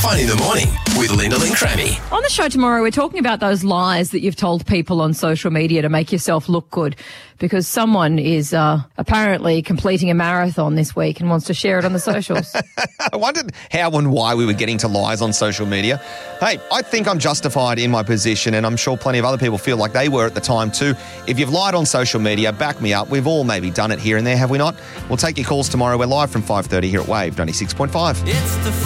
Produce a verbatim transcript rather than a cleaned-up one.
Fun in the Morning with Linda Lynn Crammy. On the show tomorrow, we're talking about those lies that you've told people on social media to make yourself look good, because someone is uh, apparently completing a marathon this week and wants to share it on the socials. I wondered how and why we were getting to lies on social media. Hey, I think I'm justified in my position, and I'm sure plenty of other people feel like they were at the time too. If you've lied on social media, back me up. We've all maybe done it here and there, have we not? We'll take your calls tomorrow. We're live from five thirty here at Wave ninety-six point five. It's the